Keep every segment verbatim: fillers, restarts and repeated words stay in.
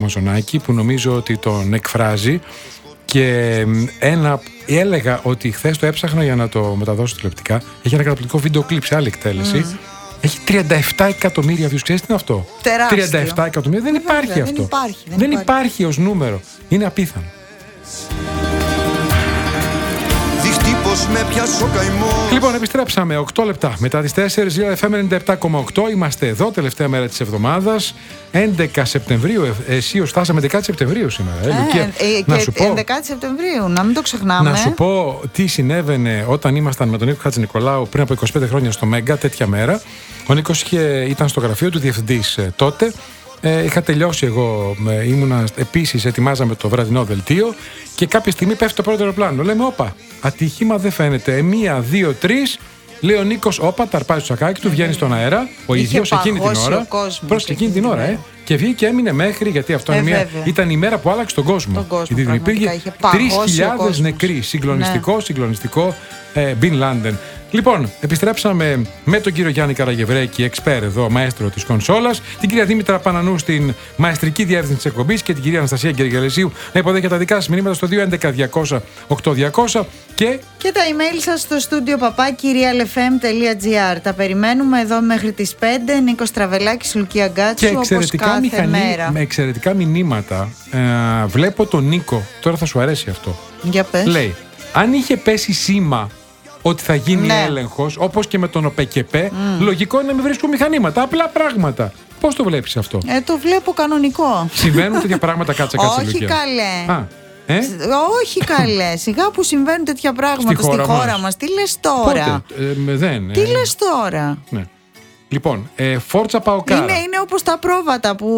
Μαζονάκη που νομίζω ότι τον εκφράζει. Και ένα, έλεγα ότι χθες το έψαχνα για να το μεταδώσω τηλεοπτικά. Έχει ένα καταπληκτικό βίντεο κλιπ σε άλλη εκτέλεση. Mm. Έχει τριάντα επτά εκατομμύρια views. Ξέρεις τι είναι αυτό? Τεράστιο. τριάντα επτά εκατομμύρια. Δεν Βέβαια, υπάρχει αυτό. Δεν υπάρχει, δεν δεν υπάρχει. υπάρχει ως νούμερο. Είναι απίθανο. Λοιπόν, επιστρέψαμε οκτώ λεπτά μετά τις τέσσερις, εφ εμ ενενήντα επτά κόμμα οκτώ. Είμαστε εδώ, τελευταία μέρα της εβδομάδας, έντεκα Σεπτεμβρίου. Εσύ ως φτάσαμε έντεκα Σεπτεμβρίου σήμερα. Ε, ε, Λουκία, ε, να και σου πω, έντεκα Σεπτεμβρίου, να μην το ξεχνάμε. Να σου πω τι συνέβαινε όταν ήμασταν με τον Νίκο Χατζηνικολάου πριν από είκοσι πέντε χρόνια στο Μέγκα, τέτοια μέρα. Ο Νίκος είχε, ήταν στο γραφείο του διευθυντής ε, τότε. Ε, είχα τελειώσει εγώ, ε, ήμουνα επίσης, ετοιμάζαμε το βραδινό δελτίο και κάποια στιγμή πέφτει το πρώτο αεροπλάνο. Λέμε, όπα, ατύχημα δεν φαίνεται. Ε, μία, δύο, τρεις. Λέει ο Νίκος, όπα, ταρπάζει το σακάκι του, βγαίνει στον αέρα. Ο ίδιος εκείνη την ώρα. Προς εκείνη την ώρα, ε. Και βγήκε και έμεινε μέχρι, γιατί αυτό ε, μια, ήταν η μέρα που άλλαξε τον κόσμο. Τον κόσμο γιατί υπήρχε τρεις χιλιάδες νεκροί. Συγκλονιστικό, ναι. συγκλονιστικό Μπιν Λάντεν. Λοιπόν, επιστρέψαμε με τον κύριο Γιάννη Καραγευρέκη, εξπέρ εδώ, μαέστρο της κονσόλας, την κυρία Δήμητρα Πανανού στην μαεστρική διεύθυνση της εκπομπής και την κυρία Αναστασία Γεργελεσίου να υποδέχεται τα δικά σας μηνύματα στο δύο έντεκα διακόσια οκτώ διακόσια και... και τα email σας στο στούντιο παπάκι realfm τελεία gr. Τα περιμένουμε εδώ μέχρι τις πέντε. Νίκος Τραβελάκης, Λουκία Γκάτσου, και εξαιρετικά όπως κάθε μηχανή, μέρα. Με εξαιρετικά μηνύματα. Ε, βλέπω τον Νίκο, τώρα θα σου αρέσει αυτό. Για πες. Λέει, αν είχε πέσει σήμα ότι θα γίνει ναι. έλεγχος, όπως και με τον ΟΠΕΚΕΠΕ, mm. λογικό είναι να μην βρίσκουν μηχανήματα. Απλά πράγματα. Πώς το βλέπεις αυτό? Ε, το βλέπω κανονικό. Συμβαίνουν τέτοια πράγματα, κάτσε κάτσε. Όχι καλέ. Α, ε? Όχι καλέ. Σιγά που συμβαίνουν τέτοια πράγματα στη χώρα, στη χώρα μας. μας. Τι λες τώρα? Πότε? Ε, δεν, Τι ε, λες τώρα? Ναι. Λοιπόν, ε, Φόρτσα Παοκάρα. Είναι, είναι όπως τα πρόβατα που,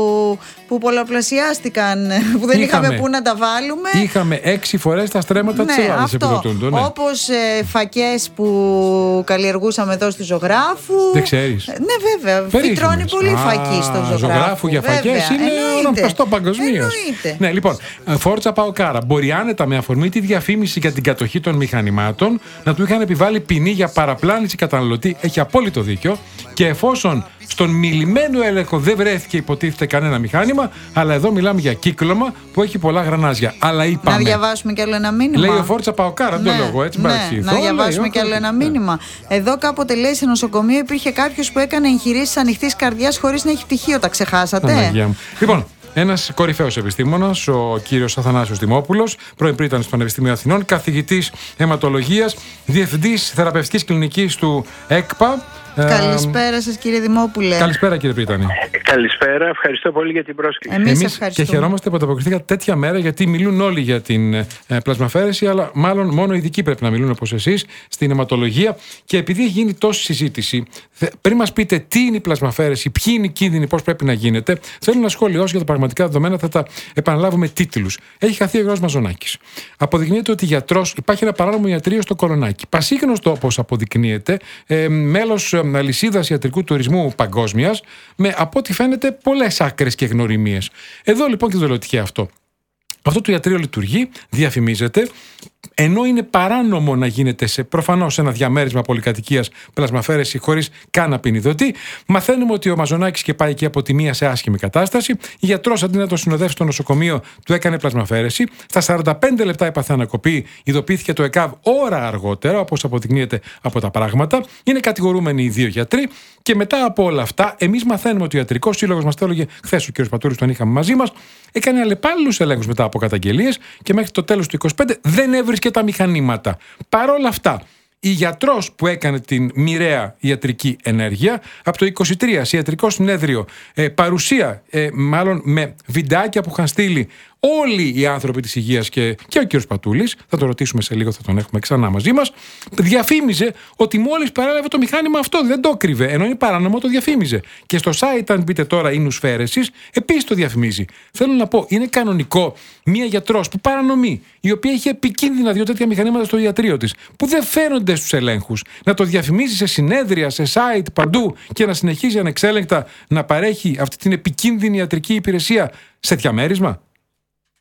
που πολλαπλασιάστηκαν, που δεν είχαμε, είχαμε πού να τα βάλουμε. Είχαμε έξι φορές τα στρέμματα ναι, της Ελλάδας επιδοτούντο. Ναι. Όπως ε, φακές που καλλιεργούσαμε εδώ στη Ζωγράφου. Δεν ξέρεις? Ναι, βέβαια. Φυτρώνει πολύ φακή στο Ζωγράφου. Ζωγράφου για φακές είναι ονομαστό παγκοσμίως. Ναι, λοιπόν, Φόρτσα Παοκάρα μπορεί άνετα με αφορμή τη διαφήμιση για την κατοχή των μηχανημάτων να του είχαν επιβάλει ποινή για παραπλάνηση καταναλωτή. Έχει απόλυτο δίκιο. Και εφόσον στον μιλημένο έλεγχο δεν βρέθηκε υποτίθεται κανένα μηχάνημα, αλλά εδώ μιλάμε για κύκλωμα που έχει πολλά γρανάζια. Αλλά είπαμε. Να διαβάσουμε κι άλλο ένα μήνυμα. Λέει ο Φόρτσα Παοκάρα, ναι, το λόγο έτσι. Ναι, να διαβάσουμε κι άλλο ένα μήνυμα. Ναι. Εδώ κάποτε λέει σε νοσοκομείο υπήρχε κάποιο που έκανε εγχειρήσεις ανοιχτής καρδιάς χωρίς να έχει πτυχίο. Τα ξεχάσατε? Αναγία μου. Λοιπόν. Ένας κορυφαίος επιστήμονας, ο κύριος Αθανάσιος Δημόπουλος, πρώην πρίτανης στο Πανεπιστήμιο Αθηνών, καθηγητής αιματολογίας, διευθυντής θεραπευτικής κλινικής του ΕΚΠΑ. Καλησπέρα σας, κύριε Δημόπουλε. Καλησπέρα, κύριε Πρίτανη. Καλησπέρα, ευχαριστώ πολύ για την πρόσκληση. Εμείς, Εμείς ευχαριστούμε. Και χαιρόμαστε που ανταποκριθήκατε τέτοια μέρα, γιατί μιλούν όλοι για την ε, πλασμαφαίρεση, αλλά μάλλον μόνο οι ειδικοί πρέπει να μιλούν όπως εσείς στην αιματολογία. Και επειδή έχει γίνει τόση συζήτηση, πριν μας πείτε τι είναι η πλασμαφαίρεση, ποιοι είναι οι κίνδυνοι, πώς πρέπει να γίνεται, θέλω ένα σχόλιο για τα πραγματικά δεδομένα, θα τα επαναλάβουμε τίτλους. Έχει χαθεί ο Γιώργος Μαζονάκης. Αποδεικνύεται ότι γιατρός, υπάρχει ένα παράνομο ιατρείο στο Κολονάκι. Πασίγνωστο όπως αποδεικνύεται, ε, μέλος αλυσίδας ιατρικού τουρισμού παγκόσμιας, με από ό,τι φαίνεται πολλές άκρες και γνωριμίες. Εδώ λοιπόν και το λέω τυχαία αυτό. Αυτό το ιατρείο λειτουργεί, διαφημίζεται, ενώ είναι παράνομο να γίνεται σε προφανώς ένα διαμέρισμα πολυκατοικίας πλασμαφαίρεση χωρίς καν απεινιδωτή. Μαθαίνουμε ότι ο Μαζονάκης και πάει εκεί από τη μία σε άσχημη κατάσταση. Η γιατρός αντί να το συνοδεύσει στο νοσοκομείο του έκανε πλασμαφαίρεση. Στα σαράντα πέντε λεπτά έπαθε ανακοπή, ειδοποιήθηκε το ΕΚΑΒ ώρα αργότερα, όπως αποδεικνύεται από τα πράγματα. Είναι κατηγορούμενοι οι δύο γιατροί. Και μετά από όλα αυτά, εμείς μαθαίνουμε ότι ο Ιατρικός Σύλλογος, μας το έλεγε χθες ο κ. Πατούρης, τον είχαμε μαζί μας, έκανε αλλεπάλληλους ελέγχους μετά από καταγγελίες και μέχρι το τέλος του είκοσι πέντε δεν έβρισκε τα μηχανήματα. Παρ' όλα αυτά, η γιατρός που έκανε την μοιραία ιατρική ενέργεια, από το είκοσι τρία σε ιατρικό συνέδριο, ε, παρουσία, ε, μάλλον με βιντεάκια που είχαν στείλει όλοι οι άνθρωποι της υγείας και, και ο κ. Πατούλης, θα το ρωτήσουμε σε λίγο, θα τον έχουμε ξανά μαζί μας, διαφήμιζε ότι μόλις παρέλαβε το μηχάνημα αυτό, δεν το κρύβε, ενώ είναι παράνομο, το διαφήμιζε. Και στο site, αν μπείτε τώρα, η Νουσφαίρεσης, επίσης το διαφημίζει. Θέλω να πω, είναι κανονικό μία γιατρός που παρανομεί, η οποία έχει επικίνδυνα δύο τέτοια μηχανήματα στο ιατρείο της, που δεν φαίνονται στους ελέγχους, να το διαφημίζει σε συνέδρια, σε site, παντού και να συνεχίζει ανεξέλεγκτα να παρέχει αυτή την επικίνδυνη ιατρική υπηρεσία σε διαμέρισμα?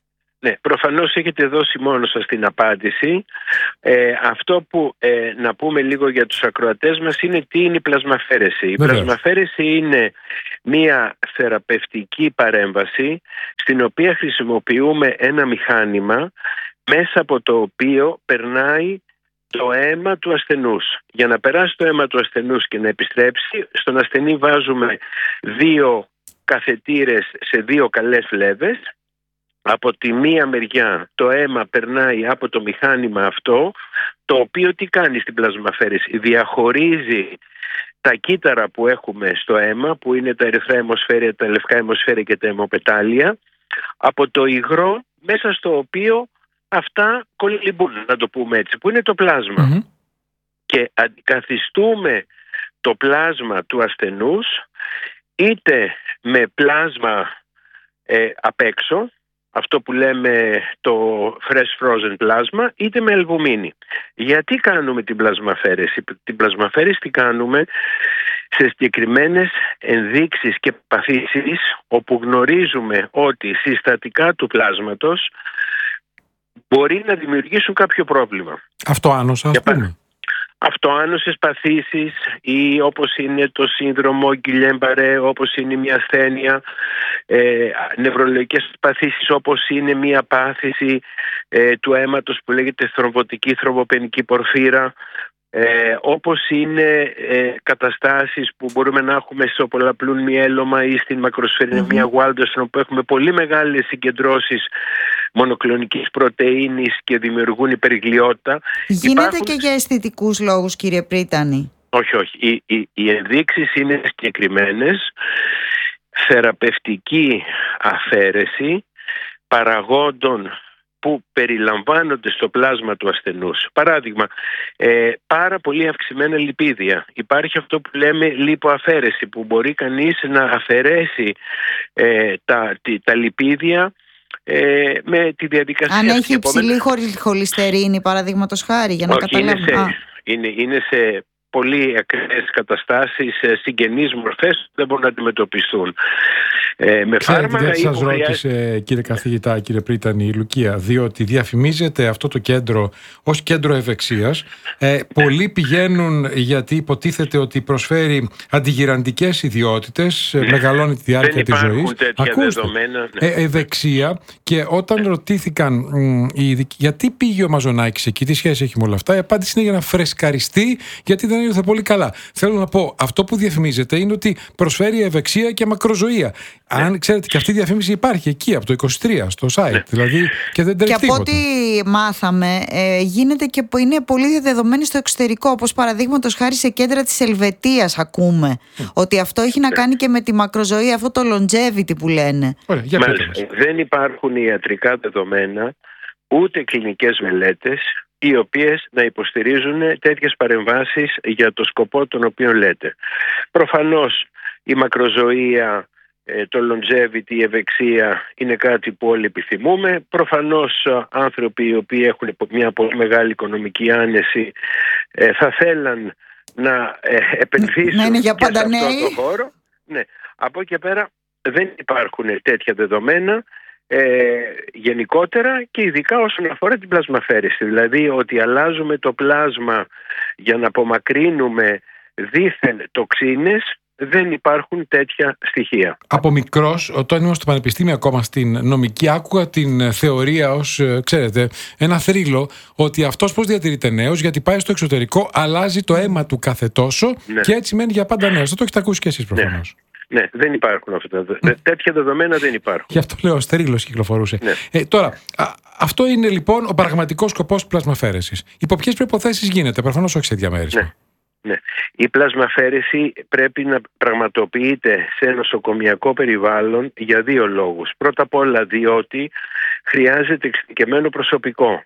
Ναι, προφανώς έχετε δώσει μόνο σας την απάντηση. Ε, αυτό που ε, να πούμε λίγο για τους ακροατές μας είναι τι είναι η πλασμαφέρεση. Η Βεβαίως. πλασμαφέρεση είναι μια θεραπευτική παρέμβαση στην οποία χρησιμοποιούμε ένα μηχάνημα μέσα από το οποίο περνάει το αίμα του ασθενούς. Για να περάσει το αίμα του ασθενούς και να επιστρέψει, στον ασθενή βάζουμε δύο καθετήρες σε δύο καλές φλέβες. Από τη μία μεριά το αίμα περνάει από το μηχάνημα αυτό, το οποίο τι κάνει στην πλασμαφέρεση? Διαχωρίζει τα κύτταρα που έχουμε στο αίμα, που είναι τα ερυθρά αιμοσφαίρια, τα λευκά αιμοσφαίρια και τα αιμοπετάλια, από το υγρό μέσα στο οποίο αυτά κολυμπούν, να το πούμε έτσι, που είναι το πλάσμα. Mm-hmm. Και αντικαθιστούμε το πλάσμα του ασθενούς είτε με πλάσμα ε, απ' έξω, αυτό που λέμε το fresh frozen πλάσμα, είτε με αλβουμίνη. Γιατί κάνουμε την πλασμαφέρεση? Την πλασμαφέρεση τη κάνουμε σε συγκεκριμένες ενδείξεις και παθήσεις όπου γνωρίζουμε ότι συστατικά του πλάσματος μπορεί να δημιουργήσουν κάποιο πρόβλημα. Αυτοάνοσα, ας πούμε. Αυτοάνωσες παθήσεις ή όπως είναι το σύνδρομο Γκιλιέν-Μπαρέ, όπως είναι μια ασθένεια, ε, νευρολογικές παθήσεις όπως είναι μια πάθηση ε, του αίματος που λέγεται θρομβωτική θρομβοπενική πορφύρα, ε, όπως είναι ε, καταστάσεις που μπορούμε να έχουμε στο πολλαπλούν μυέλωμα ή στην μακροσφαιρινεμία mm-hmm. Waldenström, όπου έχουμε πολύ μεγάλες συγκεντρώσεις μονοκλονικής πρωτεΐνης και δημιουργούν υπεργλιότητα. Γίνεται Υπάρχουν... και για αισθητικούς λόγους, κύριε Πρίτανη? Όχι, όχι. Οι, οι, οι ενδείξεις είναι συγκεκριμένες. Θεραπευτική αφαίρεση παραγόντων που περιλαμβάνονται στο πλάσμα του ασθενούς. Παράδειγμα, ε, πάρα πολύ αυξημένα λιπίδια. Υπάρχει αυτό που λέμε λιποαφαίρεση, που μπορεί κανείς να αφαιρέσει ε, τα, τη, τα λιπίδια ε, με τη διαδικασία. Αν έχει υψηλή χολυστερίνη, παραδείγματος χάρη, για να όχι, καταλάβουμε. Είναι σε, είναι, είναι σε πολύ ακραίες καταστάσεις, συγγενείς μορφές δεν μπορούν να αντιμετωπιστούν. Ε, με φάρμακα. Γιατί σας χρειάζεται... ρώτησε, κύριε καθηγητά, κύριε Πρίτανη, η Λουκία, διότι διαφημίζεται αυτό το κέντρο ως κέντρο ευεξίας. Ε, πολλοί πηγαίνουν γιατί υποτίθεται ότι προσφέρει αντιγυραντικές ιδιότητες, ναι. μεγαλώνει τη διάρκεια της ζωής. Ακούστε, ναι. ε, ευεξία, και όταν ναι. ρωτήθηκαν μ, οι, γιατί πήγε ο Μαζονάκης εκεί, τι σχέση έχει με όλα αυτά, η απάντηση είναι για να φρεσκαριστεί, γιατί δεν ήρθε πολύ καλά. Θέλω να πω, αυτό που διαφημίζεται είναι ότι προσφέρει ευεξία και μακροζωία. Ναι. Αν ξέρετε, και αυτή η διαφήμιση υπάρχει εκεί από το είκοσι τρία στο site. Ναι. Δηλαδή, και δεν τρέχει τίποτα. Και από ό,τι μάθαμε, ε, γίνεται και είναι πολύ διαδεδομένη στο εξωτερικό. Όπως παραδείγματος χάρη σε κέντρα της Ελβετίας ακούμε mm. ότι αυτό έχει να κάνει και με τη μακροζωία, αυτό το longevity που λένε. Ωραία, για Μάλιστα, δεν υπάρχουν ιατρικά δεδομένα, ούτε κλινικές μελέτες, οι οποίες να υποστηρίζουν τέτοιες παρεμβάσεις για το σκοπό τον οποίο λέτε. Προφανώς η μακροζωία, το longevity, η ευεξία είναι κάτι που όλοι επιθυμούμε. Προφανώς άνθρωποι οι οποίοι έχουν μια πολύ μεγάλη οικονομική άνεση θα θέλαν να επενδύσουν να είναι για πάντα και σε αυτό νέοι. το χώρο. Ναι. Από εκεί και πέρα δεν υπάρχουν τέτοια δεδομένα. Ε, γενικότερα και ειδικά όσον αφορά την πλασμαφέρεση, δηλαδή ότι αλλάζουμε το πλάσμα για να απομακρύνουμε δήθεν τοξίνες, δεν υπάρχουν τέτοια στοιχεία. Από μικρός, όταν ήμουν στο πανεπιστήμιο ακόμα στην νομική, άκουγα την θεωρία ως, ξέρετε, ένα θρύλο, ότι αυτός πώς διατηρείται νέος, γιατί πάει στο εξωτερικό, αλλάζει το αίμα του κάθε τόσο, ναι. και έτσι μένει για πάντα νέος. Δεν το έχετε ακούσει κι εσείς προφανώς. Ναι. Ναι, δεν υπάρχουν αυτά. Mm. Τέτοια δεδομένα δεν υπάρχουν. Γι' αυτό λέω, ο στερίλος κυκλοφορούσε. Ναι. Ε, τώρα, α, αυτό είναι λοιπόν ο πραγματικός σκοπός της πλασμαφέρεσης. Υπό ποιες προϋποθέσεις γίνεται? Προφανώς όχι σε διαμέρισμα. Ναι. Ναι. Η πλασμαφέρεση πρέπει να πραγματοποιείται σε νοσοκομιακό περιβάλλον για δύο λόγους. Πρώτα απ' όλα διότι χρειάζεται εξειδικευμένο προσωπικό.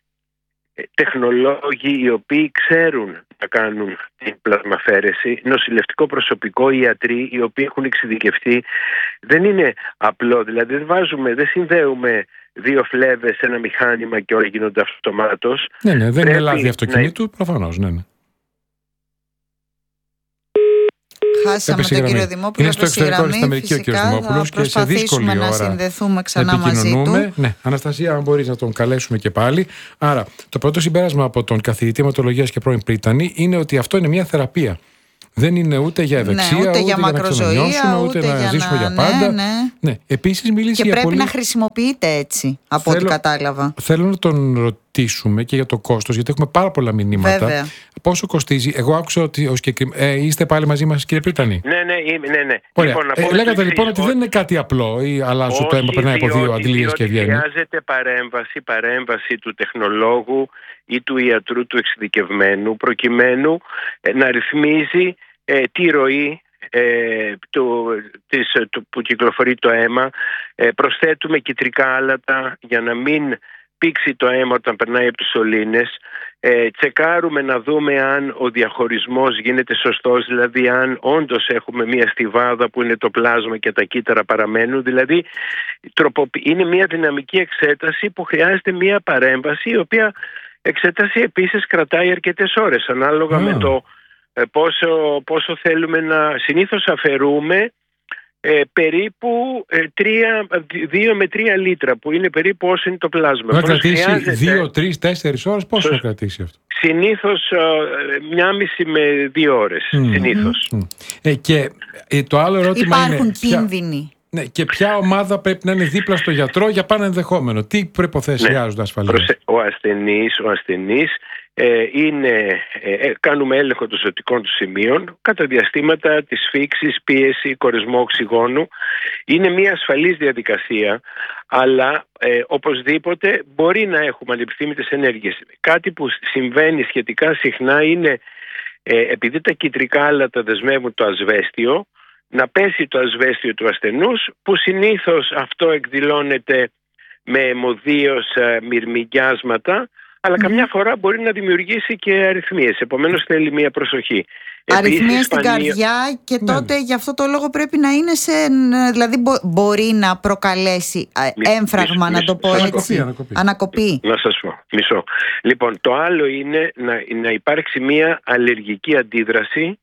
Τεχνολόγοι οι οποίοι ξέρουν να κάνουν την πλασμαφέρεση, νοσηλευτικό προσωπικό, ιατροί οι οποίοι έχουν εξειδικευτεί. Δεν είναι απλό, δηλαδή δεν βάζουμε, δεν συνδέουμε δύο φλέβες σε ένα μηχάνημα και όλα γίνονται αυτομάτως. Ναι, ναι, δεν είναι λάδι αυτοκινήτου, να... προφανώς, ναι, ναι. χάσαμε τον κύριο Δημόπουλο. Είναι στο εξωτερικό στην Αμερική ο κύριος Δημόπουλος και σε δύσκολη ώρα να συνδεθούμε ξανά μαζί του. Ναι, Αναστασία, αν μπορείς να τον καλέσουμε και πάλι. Άρα, το πρώτο συμπέρασμα από τον καθηγητή αιματολογίας και πρώην πρίτανη είναι ότι αυτό είναι μια θεραπεία. Δεν είναι ούτε για ευεξία, ναι, ούτε, ούτε για, για μακροζωία, να ξανανιώσουμε, ούτε, ούτε να ζήσουμε να... για πάντα. Ναι, ναι. Ναι. Επίσης, μίλησε και για πρέπει πολύ... να χρησιμοποιείται έτσι, από θέλω, ό,τι κατάλαβα. Θέλω να τον ρωτήσουμε και για το κόστος, γιατί έχουμε πάρα πολλά μηνύματα. Βέβαια. Πόσο κοστίζει? Εγώ άκουσα ότι ο συγκεκρι... ε, είστε πάλι μαζί μας, κύριε Πρίτανη. Ναι, ναι, ναι. ναι. Ωραία. Λοιπόν, ε, λέγατε λοιπόν ότι δεν είναι κάτι απλό ή αλλάζω το αίμα, περνάει από δύο αντλίες και βγαίνει. Χρειάζεται παρέμβαση, παρέμβαση του τεχνολόγου ή του ιατρού του εξειδικευμένου, προκειμένου να ρυθμίζει ε, τη ροή ε, του, της, του, που κυκλοφορεί το αίμα. Ε, προσθέτουμε κυτρικά άλατα για να μην πήξει το αίμα όταν περνάει από τους σωλήνες. Ε, τσεκάρουμε να δούμε αν ο διαχωρισμός γίνεται σωστός, δηλαδή αν όντως έχουμε μια στιβάδα που είναι το πλάσμα και τα κύτταρα παραμένουν. Δηλαδή είναι μια δυναμική εξέταση που χρειάζεται μια παρέμβαση, η οποία εξέταση επίσης κρατάει αρκετές ώρες ανάλογα mm. με το ε, πόσο, πόσο θέλουμε να... Συνήθως αφαιρούμε ε, περίπου ε, δύο με τρία λίτρα, που είναι περίπου όσο είναι το πλάσμα. Να κρατήσει δύο, τρεις, τέσσερις ώρες, πόσο θα κρατήσει αυτό? Συνήθως ε, μια μισή με δύο ώρες, mm. συνήθως. Mm. Ε, και ε, το άλλο ερώτημα Υπάρχουν είναι... κίνδυνοι. Ποια... Ναι, και ποια ομάδα πρέπει να είναι δίπλα στο γιατρό για πάνω ενδεχόμενο? Τι προϋποθέσεις χρειάζονται, ναι, ασφαλεία? Προσε... Ο ασθενής, ο ασθενής ε, είναι, ε, κάνουμε έλεγχο των ζωτικών του σημείων κατά διαστήματα της φύξης, πίεση, κορεσμό οξυγόνου. Είναι μια ασφαλής διαδικασία, αλλά ε, οπωσδήποτε μπορεί να έχουμε ανεπιθύμητες ενέργειες. Κάτι που συμβαίνει σχετικά συχνά είναι ε, επειδή τα κυτρικά άλατα δεσμεύουν το ασβέστιο, να πέσει το ασβέστιο του ασθενούς, που συνήθως αυτό εκδηλώνεται με αιμοδίως μυρμηγκιάσματα, αλλά mm. καμιά φορά μπορεί να δημιουργήσει και αρρυθμίες. Επομένως θέλει μια προσοχή. Αρρυθμίες στην σπανία... καρδιά και ναι. τότε γι' αυτό το λόγο πρέπει να είναι σε... Δηλαδή μπο... μπορεί να προκαλέσει Μη, έμφραγμα, μισ, να το πω έτσι. Ανακοπή, ανακοπή. Να σας πω, μισό. Λοιπόν, το άλλο είναι να, να υπάρξει μια αλλεργική αντίδραση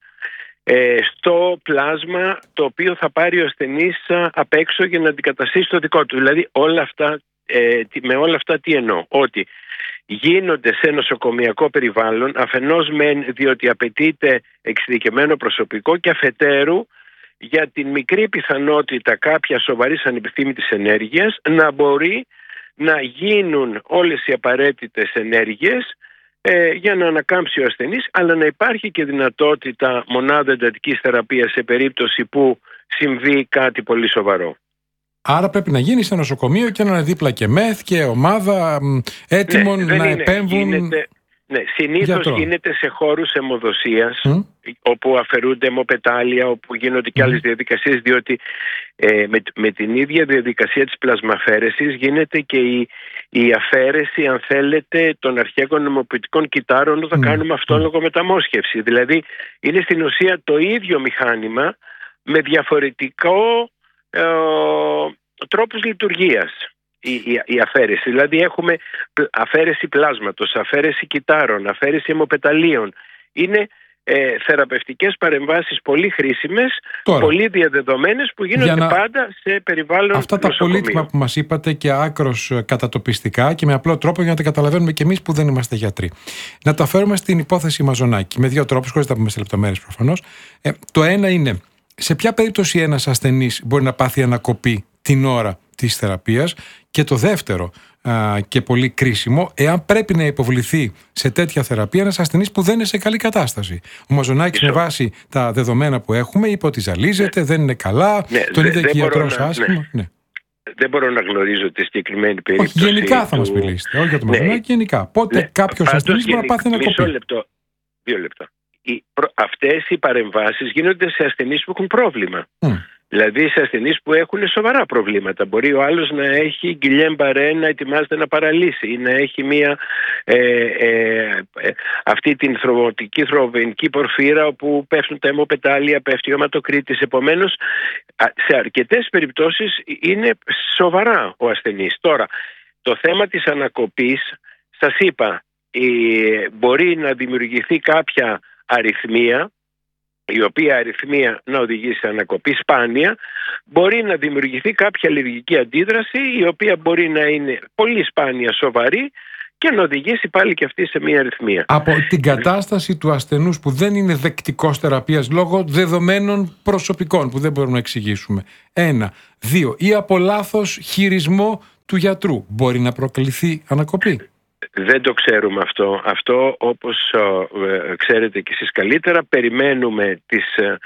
στο πλάσμα, το οποίο θα πάρει ο ασθενής απ' έξω για να αντικαταστήσει το δικό του. Δηλαδή όλα αυτά, ε, με όλα αυτά τι εννοώ? Ότι γίνονται σε νοσοκομιακό περιβάλλον, αφενός μεν διότι απαιτείται εξειδικευμένο προσωπικό, και αφετέρου για την μικρή πιθανότητα κάποια σοβαρής ανεπιθύμητης ενέργειας να μπορεί να γίνουν όλες οι απαραίτητες ενέργειες Ε, για να ανακάμψει ο ασθενής, αλλά να υπάρχει και δυνατότητα μονάδα εντατικής θεραπείας σε περίπτωση που συμβεί κάτι πολύ σοβαρό. Άρα πρέπει να γίνει σε νοσοκομείο και να είναι δίπλα και μεθ και ομάδα έτοιμων ναι, να είναι. επέμβουν. Γίνεται, ναι, συνήθως γιατρό. Γίνεται σε χώρους αιμοδοσίας, mm. όπου αφαιρούνται αιμοπετάλια, όπου γίνονται και άλλες mm. διαδικασίες, διότι ε, με, με την ίδια διαδικασία της πλασμαφέρεσης γίνεται και η η αφαίρεση, αν θέλετε, των αρχαίων αιμοποιητικών κυττάρων όταν mm. κάνουμε αυτόλογο μεταμόσχευση. Δηλαδή είναι στην ουσία το ίδιο μηχάνημα με διαφορετικό ε, τρόπους λειτουργίας η, η, η αφαίρεση. Δηλαδή έχουμε αφαίρεση πλάσματος, αφαίρεση κυττάρων, αφαίρεση αιμοπεταλίων. Είναι Ε, θεραπευτικές παρεμβάσεις πολύ χρήσιμες, τώρα, πολύ διαδεδομένες, που γίνονται να... πάντα σε περιβάλλον αυτά τα πολύτιμα που μας είπατε και άκρος κατατοπιστικά και με απλό τρόπο για να τα καταλαβαίνουμε και εμείς που δεν είμαστε γιατροί. Να τα φέρουμε στην υπόθεση Μαζονάκη με δύο τρόπους, χωρίς να πούμε σε λεπτομέρειες προφανώς. Ε, το ένα είναι σε ποια περίπτωση ένας ασθενής μπορεί να πάθει ανακοπή την ώρα της θεραπείας, και το δεύτερο α, και πολύ κρίσιμο, εάν πρέπει να υποβληθεί σε τέτοια θεραπεία ένας ασθενής που δεν είναι σε καλή κατάσταση. Ο Μαζονάκης, με βάση τα δεδομένα που έχουμε, είπε ότι ζαλίζεται, ναι. δεν είναι καλά, ναι, τον είδε και ιατρός άσχημα. Ναι. Ναι. Δεν μπορώ να γνωρίζω τη συγκεκριμένη περίπτωση. Όχι, γενικά θα του... μας μιλήσετε, όχι για τον Μαζονάκη, ναι. γενικά. Πότε ναι. κάποιος ασθενής μπορεί να πάθει ανακοπή. Μισό λεπτό, δύο λεπτά. Οι προ... Αυτές οι παρεμβάσεις γίνονται σε ασθενείς που έχουν πρόβλημα. Mm. Δηλαδή σε ασθενείς που έχουν σοβαρά προβλήματα. Μπορεί ο άλλος να έχει γκυλιέμ μπαρέ, να ετοιμάζεται να παραλύσει, ή να έχει μια, ε, ε, ε, αυτή την θρομωτική θρομβενική πορφύρα, όπου πέφτουν τα αιμοπετάλια, πέφτει ο αιματοκρίτης. Επομένως, σε αρκετές περιπτώσεις είναι σοβαρά ο ασθενής. Τώρα, το θέμα της ανακοπής, σας είπα, ε, μπορεί να δημιουργηθεί κάποια αρρυθμία, η οποία αριθμία να οδηγήσει σε ανακοπή σπάνια, μπορεί να δημιουργηθεί κάποια αλλεργική αντίδραση, η οποία μπορεί να είναι πολύ σπάνια σοβαρή και να οδηγήσει πάλι και αυτή σε μια αριθμία. Από την κατάσταση του ασθενούς που δεν είναι δεκτικός θεραπείας λόγω δεδομένων προσωπικών που δεν μπορούμε να εξηγήσουμε. Ένα. Δύο. Ή από λάθος χειρισμό του γιατρού μπορεί να προκληθεί ανακοπή. Δεν το ξέρουμε αυτό. Αυτό, όπως ε, ξέρετε και εσείς καλύτερα, περιμένουμε τις ε,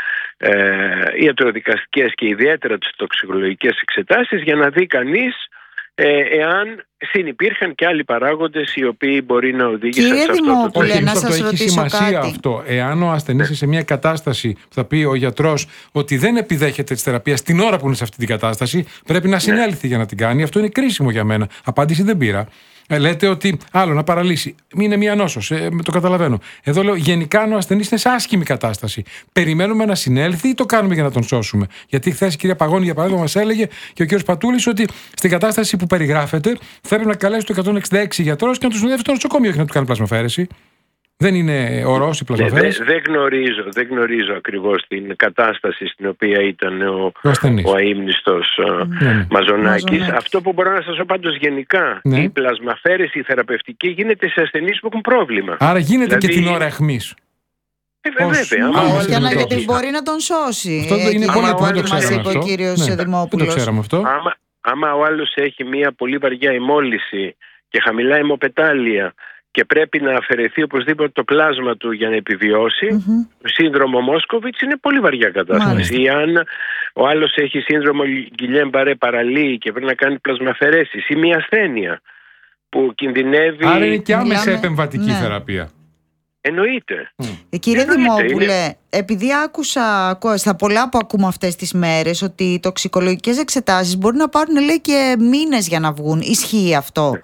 ε, ιατροδικαστικές και ιδιαίτερα τις τοξικολογικές εξετάσεις για να δει κανείς ε, εάν συνυπήρχαν και άλλοι παράγοντες οι οποίοι μπορεί να οδήγησαν σε αυτό το Όχι, να σας το έχει σημασία κάτι. Αυτό. Εάν ο ασθενής είναι σε μια κατάσταση που θα πει ο γιατρός ότι δεν επιδέχεται τη θεραπεία την ώρα που είναι σε αυτή την κατάσταση, πρέπει να συνέλθει ναι. για να την κάνει. Αυτό είναι κρίσιμο για μένα. Απάντηση δεν πήρα. Ε, λέτε ότι άλλο να παραλύσει. Είναι μία νόσος. Ε, το καταλαβαίνω. Εδώ λέω γενικά αν ο ασθενής είναι σε άσχημη κατάσταση. Περιμένουμε να συνέλθει ή το κάνουμε για να τον σώσουμε. Γιατί χθες η κυρία Παγώνη, για παράδειγμα, μας έλεγε και ο κύριος Πατούλης ότι στην κατάσταση που περιγράφεται θέλει να καλέσει το εκατόν εξήντα έξι γιατρός και να του συνοδεύσει στο νοσοκομείο και να του κάνει πλασμαφαίρεση. Δεν είναι ορός η πλασμαφαίρεση. Δεν δε γνωρίζω, δεν γνωρίζω ακριβώς την κατάσταση στην οποία ήταν ο, ο αείμνηστος ναι. Μαζονάκης. Μαζονάκη. Αυτό που μπορώ να σας πω πάντως γενικά, ναι. η πλασμαφαίρεση η θεραπευτική γίνεται σε ασθενείς που έχουν πρόβλημα. Άρα γίνεται δηλαδή... και την ώρα αιχμής. Ε, βέβαια. Άμα για να, γιατί μπορεί να τον σώσει. Αυτό ε, είναι πολύ που μας είπε ο κύριος ναι. Δημόπουλος. Δεν το ξέραμε αυτό. Άμα, άμα ο άλλος έχει μια πολύ βαριά αιμόλυση και χαμηλά αιμοπετάλια και πρέπει να αφαιρεθεί οπωσδήποτε το πλάσμα του για να επιβιώσει, mm-hmm. σύνδρομο Μόσκοβιτς είναι πολύ βαριά κατάσταση. Ή αν ο άλλος έχει σύνδρομο Γκιλιέν-Μπαρέ παραλύει και πρέπει να κάνει πλασμαφαιρέσεις ή μια ασθένεια που κινδυνεύει... Άρα είναι και άμεσα Μιλάμε... επεμβατική ναι. θεραπεία. Εννοείται. Mm. Ε, κύριε Εννοείται. Δημόπουλε, είναι... επειδή άκουσα στα πολλά που ακούμε αυτές τις μέρες ότι οι τοξικολογικές εξετάσεις μπορεί να πάρουν λέει και μήνες για να βγουν. Ισχύει αυτό?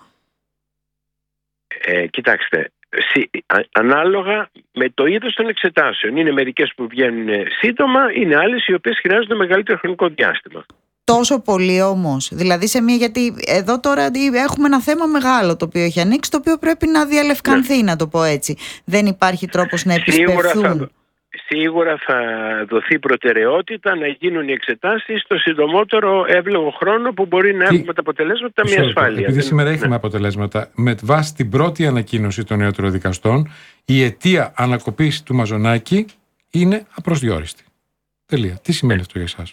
Ε, κοιτάξτε, ανάλογα με το είδος των εξετάσεων. Είναι μερικές που βγαίνουν σύντομα, είναι άλλες οι οποίες χρειάζονται μεγαλύτερο χρονικό διάστημα. Τόσο πολύ όμως? Δηλαδή σε μία, γιατί εδώ τώρα έχουμε ένα θέμα μεγάλο το οποίο έχει ανοίξει, το οποίο πρέπει να διαλευκανθεί, ναι. να το πω έτσι. Δεν υπάρχει τρόπος να επισπευθούν. Σίγουρα θα δοθεί προτεραιότητα να γίνουν οι εξετάσεις στο συντομότερο εύλογο χρόνο που μπορεί να έχουμε τα αποτελέσματα με ασφάλεια. Επειδή σήμερα έχουμε ναι. αποτελέσματα, με βάση την πρώτη ανακοίνωση των ιατροδικαστών, η αιτία ανακοπής του Μαζονάκη είναι απροσδιόριστη. Τελεία. Τι σημαίνει αυτό για εσάς?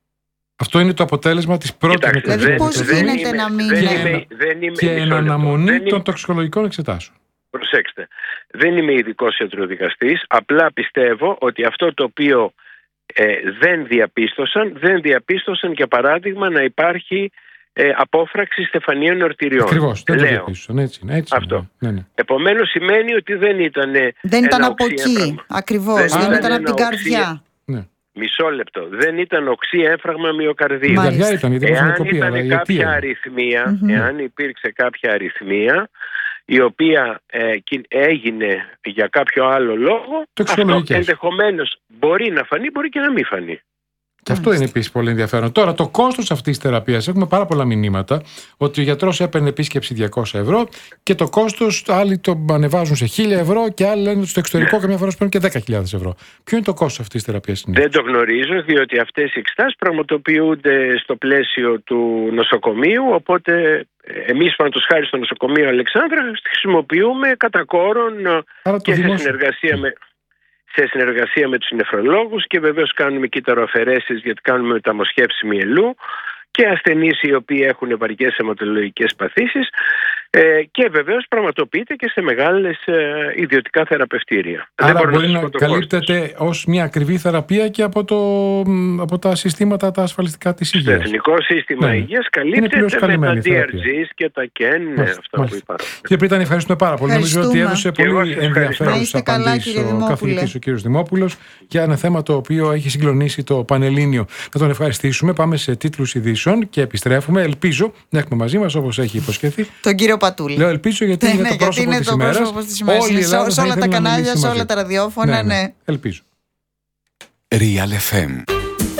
Αυτό είναι το αποτέλεσμα της πρώτης ανακοίνωσης. Δηλαδή πώς γίνεται να μην είναι? Και εν αναμονή των τοξικολογικών εξετάσεων. Προσέξτε, δεν είμαι ειδικός ιατροδικαστής, απλά πιστεύω ότι αυτό το οποίο ε, δεν διαπίστωσαν, δεν διαπίστωσαν για παράδειγμα να υπάρχει ε, απόφραξη στεφανίων αρτηριών. Ακριβώς, δεν το διαπίστωσαν, έτσι είναι. Έτσι αυτό. Ναι, ναι. Επομένως σημαίνει ότι δεν ήταν Δεν ήταν από εκεί, έμφραγμα. Ακριβώς, δεν, δεν ήταν από την καρδιά. Ναι. Μισό λεπτό. Δεν Δεν οξύ έμφραγμα μυοκαρδίου. Μάλιστα. Ήταν, ήταν εάν ήταν κάποια αριθμία, mm-hmm. εάν υπήρξε κάποια αριθμία η οποία ε, έγινε για κάποιο άλλο λόγο, αυτό ενδεχομένως μπορεί να φανεί, μπορεί και να μην φανεί. Και αυτό είναι επίσης πολύ ενδιαφέρον. Τώρα, το κόστος αυτής της θεραπείας, έχουμε πάρα πολλά μηνύματα ότι ο γιατρός έπαιρνε επίσκεψη διακόσια ευρώ και το κόστος άλλοι το ανεβάζουν σε χίλια ευρώ και άλλοι λένε ότι στο εξωτερικό καμιά φορά παίρνουν και δέκα χιλιάδες ευρώ. Ποιο είναι το κόστος αυτής της θεραπείας? Δεν το γνωρίζω, διότι αυτές οι εξετάσεις πραγματοποιούνται στο πλαίσιο του νοσοκομείου, οπότε εμείς πάντως χάρη στο νοσοκομείο Αλεξάνδρα χρησιμοποιούμε κατά κόρον και σε συνεργασία με... σε συνεργασία με τους νεφρολόγους και βεβαίως κάνουμε κύτταροαφαιρέσεις γιατί κάνουμε μεταμοσχεύση μυελού και ασθενείς οι οποίοι έχουν βαριές αιματολογικές παθήσεις ε, και βεβαίως πραγματοποιείται και σε μεγάλες ε, ιδιωτικά θεραπευτήρια. Άρα δεν μπορεί να, να καλύπτεται ως μια ακριβή θεραπεία και από, το, από τα συστήματα τα ασφαλιστικά της υγείας. Στο Εθνικό Σύστημα ναι. Υγείας καλύπτεται με τα ντι αρ τζι και τα κεν, μάλιστα, αυτά μάλιστα. που υπάρχουν. Κύριε Πρίταν, ευχαριστούμε πάρα πολύ. Νομίζω ότι έδωσε πολύ ενδιαφέρουσες απαντήσεις ο καθηγητής ο κύριος Δημόπουλος για ένα θέμα το οποίο έχει συγκλονίσει το Πανελλήνιο. Να τον ευχαριστήσουμε. Πάμε σε τίτλους ειδήσεων και επιστρέφουμε. Ελπίζω να έχουμε μαζί μας, όπως έχει υποσχεθεί, τον κύριο Πατούλη. Λέω ελπίζω γιατί είναι το πρόσωπο της ημέρας. Όλη η Ελλάδα σε όλα τα κανάλια, σε όλα τα ραδιόφωνα, ναι. Ελπίζω. Real εφ εμ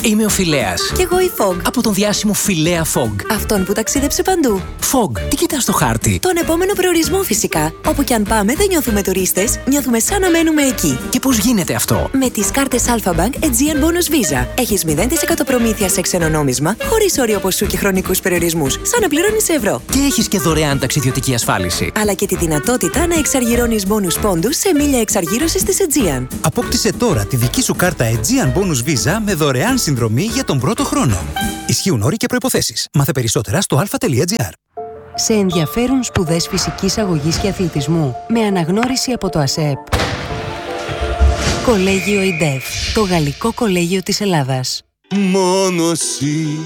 Είμαι ο Φιλέας. Κι εγώ η Fog. Από τον διάσημο Φιλέα Fog. Αυτόν που ταξίδεψε παντού. Fog, τι κοιτάς στο χάρτη? Τον επόμενο προορισμό φυσικά. Όπου κι αν πάμε δεν νιώθουμε τουρίστες, νιώθουμε σαν να μένουμε εκεί. Και πώς γίνεται αυτό? Με τις κάρτες Alpha Bank Aegean Bonus Visa. Έχεις μηδέν τοις εκατό προμήθεια σε ξένο νόμισμα, χωρίς όριο ποσού και χρονικούς περιορισμούς, σαν να πληρώνεις σε ευρώ. Και έχεις και δωρεάν ταξιδιωτική ασφάλιση. Αλλά και τη δυνατότητα να εξαργυρώνεις bonus πόντους σε μίλια εξαργύρωσης της Aegean. Απόκτησε τώρα τη δική σου κάρτα Aegean Bonus Visa με δωρεάν συνδρομή για τον πρώτο χρόνο. Ισχύουν όροι και προϋποθέσεις. Μάθε περισσότερα στο αλφα τελεία τζι άρ. Σε ενδιαφέρουν σπουδές φυσικής αγωγής και αθλητισμού με αναγνώριση από το ΑΣΕΠ. Κολέγιο ΙΝΤΕΦ, το Γαλλικό Κολέγιο της Ελλάδας. Μόνο εσύ